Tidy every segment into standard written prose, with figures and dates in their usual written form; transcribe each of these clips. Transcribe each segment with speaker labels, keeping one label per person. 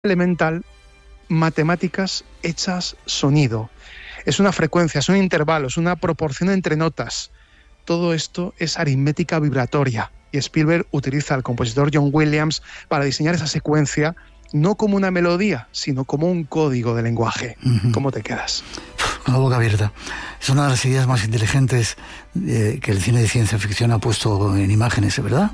Speaker 1: elemental, matemáticas hechas sonido. Es una frecuencia, es un intervalo, es una proporción entre notas. Todo esto es aritmética vibratoria y Spielberg utiliza al compositor John Williams para diseñar esa secuencia no como una melodía, sino como un código de lenguaje. ¿Cómo te quedas?
Speaker 2: Con la boca abierta. Es una de las ideas más inteligentes que el cine de ciencia ficción ha puesto en imágenes, ¿verdad?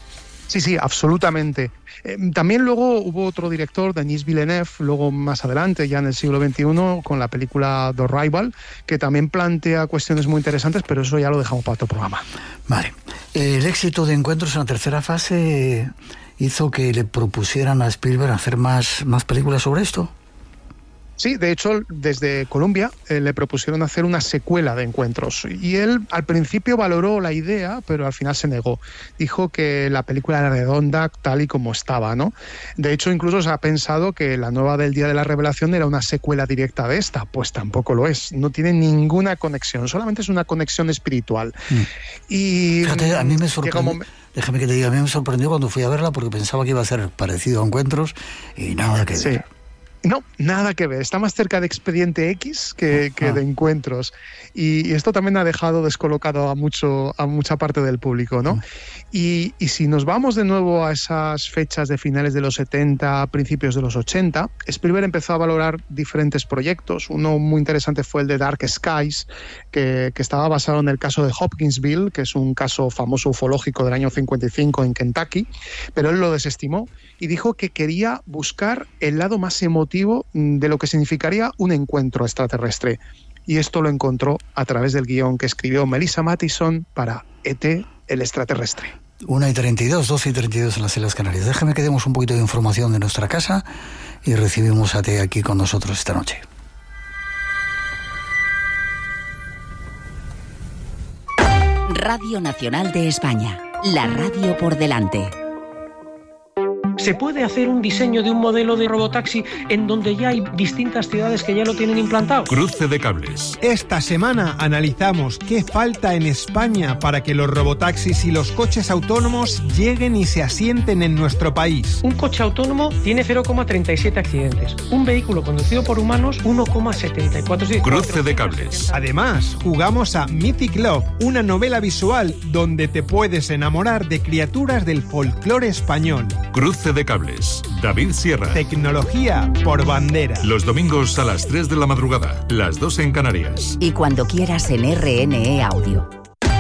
Speaker 1: Sí, absolutamente. También luego hubo otro director, Denis Villeneuve, luego más adelante, ya en el siglo XXI, con la película The Rival, que también plantea cuestiones muy interesantes, pero eso ya lo dejamos para otro programa.
Speaker 2: Vale. El éxito de Encuentros en la tercera fase hizo que le propusieran a Spielberg hacer más películas sobre esto.
Speaker 1: Sí, de hecho, desde Columbia le propusieron hacer una secuela de Encuentros y él al principio valoró la idea, pero al final se negó. Dijo que la película era redonda tal y como estaba, ¿no? De hecho, incluso se ha pensado que la nueva del Día de la Revelación era una secuela directa de esta. Pues tampoco lo es. No tiene ninguna conexión, solamente es una conexión espiritual. Y
Speaker 2: fíjate, a mí me sorprendió. Déjame que te diga, a mí me sorprendió cuando fui a verla porque pensaba que iba a ser parecido a Encuentros y nada que ver.
Speaker 1: No, nada que ver. Está más cerca de Expediente X que de Encuentros. Y esto también ha dejado descolocado a mucha parte del público, ¿no? Y si nos vamos de nuevo a esas fechas de finales de los 70, principios de los 80, Spielberg empezó a valorar diferentes proyectos. Uno muy interesante fue el de Dark Skies, que estaba basado en el caso de Hopkinsville, que es un caso famoso ufológico del año 55 en Kentucky, pero él lo desestimó y dijo que quería buscar el lado más emotivo de lo que significaría un encuentro extraterrestre. Y esto lo encontró a través del guión que escribió Melissa Mathison para E.T. el extraterrestre.
Speaker 2: 1:32, 12:32 en las Islas Canarias. Déjame que demos un poquito de información de nuestra casa y recibimos a T aquí con nosotros esta noche.
Speaker 3: Radio Nacional de España, la radio por delante.
Speaker 4: ¿Se puede hacer un diseño de un modelo de robotaxi en donde ya hay distintas ciudades que ya lo tienen implantado?
Speaker 5: Cruce de cables.
Speaker 6: Esta semana analizamos qué falta en España para que los robotaxis y los coches autónomos lleguen y se asienten en nuestro país.
Speaker 4: Un coche autónomo tiene 0,37 accidentes. Un vehículo conducido por humanos, 1,74.
Speaker 5: Cruce de cables.
Speaker 6: Además, jugamos a Mythic Love, una novela visual donde te puedes enamorar de criaturas del folclore español.
Speaker 5: Cruce de cables. David Sierra.
Speaker 6: Tecnología por bandera.
Speaker 5: Los domingos a las 3 de la madrugada, las 2 en Canarias.
Speaker 3: Y cuando quieras en RNE Audio.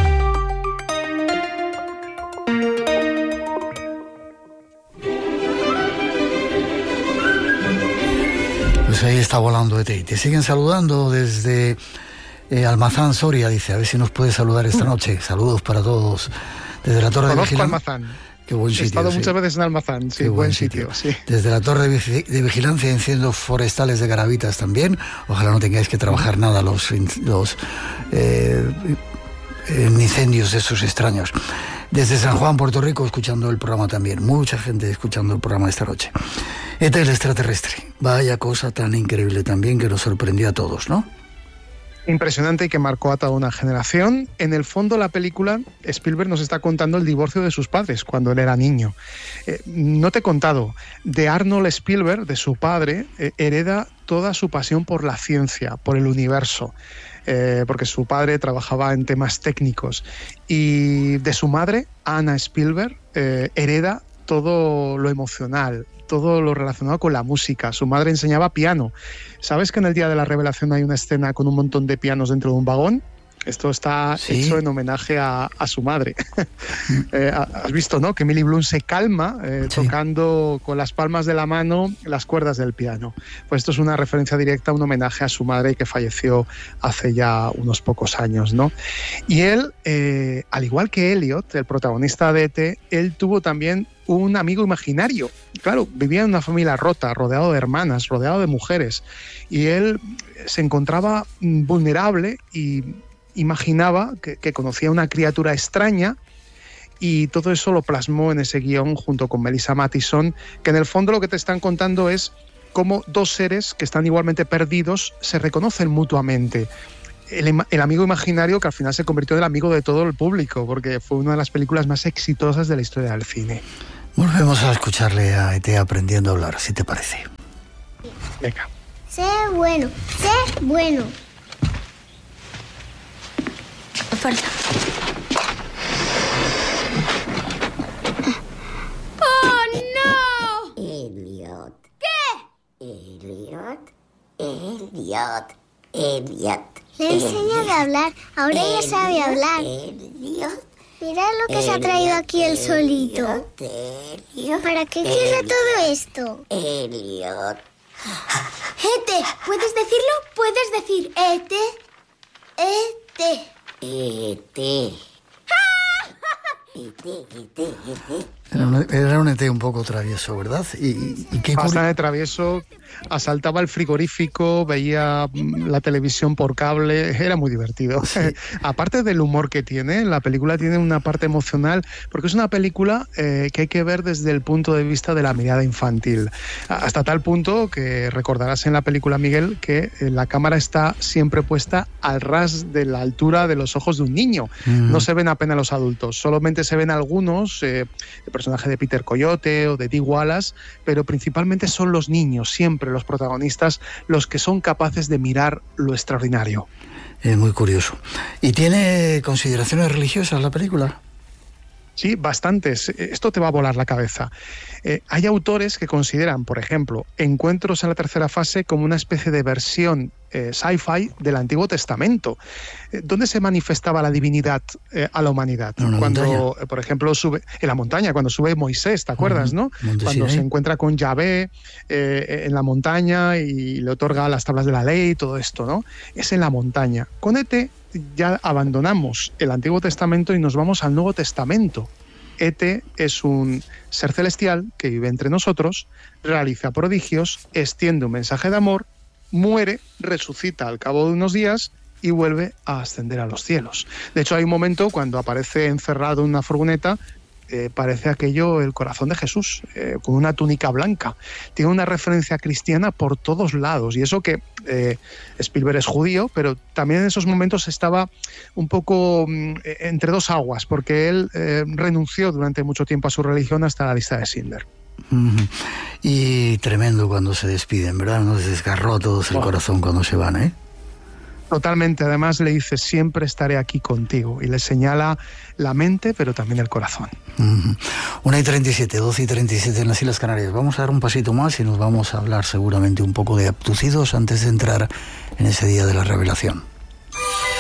Speaker 2: Pues ahí está volando ET. Te siguen saludando desde Almazán, Soria, dice. A ver si nos puede saludar esta noche. Saludos para todos. Desde la Torre de Vigilancia.
Speaker 1: Almazán.
Speaker 2: Qué buen sitio.
Speaker 1: He estado muchas veces en Almazán, sí, buen sitio. Sí.
Speaker 2: Desde la Torre de Vigilancia, incendios forestales de Garavitas también. Ojalá no tengáis que trabajar nada los incendios de esos extraños. Desde San Juan, Puerto Rico, escuchando el programa también. Mucha gente escuchando el programa esta noche. Este es el extraterrestre. Vaya cosa tan increíble también que nos sorprendió a todos, ¿no?
Speaker 1: Impresionante y que marcó a toda una generación. En el fondo, la película, Spielberg nos está contando el divorcio de sus padres cuando él era niño. No te he contado, de Arnold Spielberg, de su padre, hereda toda su pasión por la ciencia, por el universo, porque su padre trabajaba en temas técnicos. Y de su madre, Anna Spielberg, hereda todo lo emocional, todo lo relacionado con la música. Su madre enseñaba piano. ¿Sabes que en el Día de la Revelación hay una escena con un montón de pianos dentro de un vagón? Esto está hecho en homenaje a su madre. Has visto, ¿no?, que Millie Blunt se calma tocando con las palmas de la mano las cuerdas del piano. Pues esto es una referencia directa, un homenaje a su madre que falleció hace ya unos pocos años, ¿no? Y él, al igual que Elliot, el protagonista de E.T., él tuvo también un amigo imaginario. Claro, vivía en una familia rota, rodeado de hermanas, rodeado de mujeres, y él se encontraba vulnerable y imaginaba que conocía una criatura extraña, y todo eso lo plasmó en ese guión junto con Melissa Mathison, que en el fondo lo que te están contando es cómo dos seres que están igualmente perdidos se reconocen mutuamente. El amigo imaginario que al final se convirtió en el amigo de todo el público, porque fue una de las películas más exitosas de la historia del cine.
Speaker 2: Volvemos a escucharle a E.T. aprendiendo a hablar, si te parece.
Speaker 1: Venga.
Speaker 7: Sé bueno, sé bueno. Falta. ¡Oh, no!
Speaker 8: Elliot.
Speaker 7: ¿Qué?
Speaker 8: Elliot.
Speaker 7: Le he enseñado a hablar, ahora ya sabe hablar.
Speaker 8: Elliot.
Speaker 7: Mirad lo que se ha traído aquí él solito.
Speaker 8: Elliot.
Speaker 7: ¿Para qué quiere todo esto?
Speaker 8: Elliot.
Speaker 7: Ete, ¿puedes decirlo? Puedes decir Ete. Ete.
Speaker 8: E.T.
Speaker 2: Era un ET un poco travieso, ¿verdad? Y qué
Speaker 1: Bastante travieso, asaltaba el frigorífico, veía la televisión por cable, era muy divertido. Sí. Aparte del humor que tiene, la película tiene una parte emocional, porque es una película que hay que ver desde el punto de vista de la mirada infantil. Hasta tal punto que recordarás en la película, Miguel, que la cámara está siempre puesta al ras de la altura de los ojos de un niño. No se ven apenas los adultos, solamente se ven algunos, el personaje de Peter Coyote o de Dee Wallace, pero principalmente son los niños, siempre los protagonistas, los que son capaces de mirar lo extraordinario.
Speaker 2: Muy curioso. ¿Y tiene consideraciones religiosas la película?
Speaker 1: Sí, bastantes. Esto te va a volar la cabeza. Hay autores que consideran, por ejemplo, Encuentros en la tercera fase como una especie de versión sci-fi del Antiguo Testamento, donde se manifestaba la divinidad a la humanidad. Cuando, por ejemplo, sube en la montaña, cuando sube Moisés, ¿te acuerdas, no? Cuando se encuentra con Yahvé en la montaña y le otorga las tablas de la ley y todo esto, ¿no? Es en la montaña. Con E.T. ya abandonamos el Antiguo Testamento y nos vamos al Nuevo Testamento. E.T. es un ser celestial que vive entre nosotros, realiza prodigios, extiende un mensaje de amor, muere, resucita al cabo de unos días y vuelve a ascender a los cielos. De hecho, hay un momento cuando aparece encerrado en una furgoneta, parece aquello el corazón de Jesús, con una túnica blanca. Tiene una referencia cristiana por todos lados, y eso que Spielberg es judío, pero también en esos momentos estaba un poco entre dos aguas, porque él renunció durante mucho tiempo a su religión hasta la lista de Schindler.
Speaker 2: Y tremendo cuando se despiden, ¿verdad? Nos desgarró a todos el corazón cuando se van, ¿eh?
Speaker 1: Totalmente, además le dice siempre estaré aquí contigo y le señala la mente pero también el corazón.
Speaker 2: 1:37, 12:37 en las Islas Canarias. Vamos a dar un pasito más y nos vamos a hablar seguramente un poco de Abducidos antes de entrar en ese día de la revelación.